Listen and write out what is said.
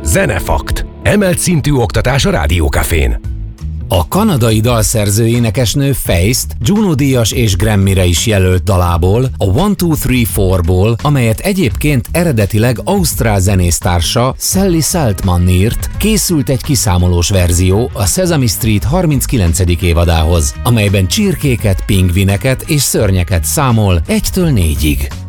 Zenefakt. Emelt szintű oktatás a Rádiókafén. A kanadai dalszerző énekesnő Feist Juno-díjas és Grammy-re is jelölt dalából, a 1-2-3-4-ból, amelyet egyébként eredetileg ausztrál zenésztársa Sally Saltman írt, készült egy kiszámolós verzió a Sesame Street 39. évadához, amelyben csirkéket, pingvineket és szörnyeket számol 1-től 4-ig.